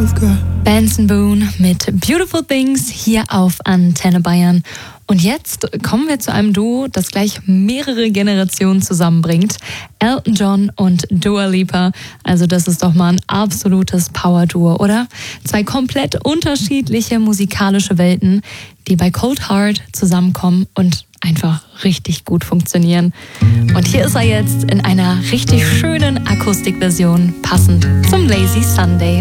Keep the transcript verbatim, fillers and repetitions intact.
Benson Boone mit Beautiful Things hier auf Antenne Bayern. Und jetzt kommen wir zu einem Duo, das gleich mehrere Generationen zusammenbringt. Elton John und Dua Lipa. Also das ist doch mal ein absolutes Power-Duo, oder? Zwei komplett unterschiedliche musikalische Welten, die bei Cold Heart zusammenkommen und einfach richtig gut funktionieren. Und hier ist er jetzt in einer richtig schönen Akustikversion, passend zum Lazy Sunday.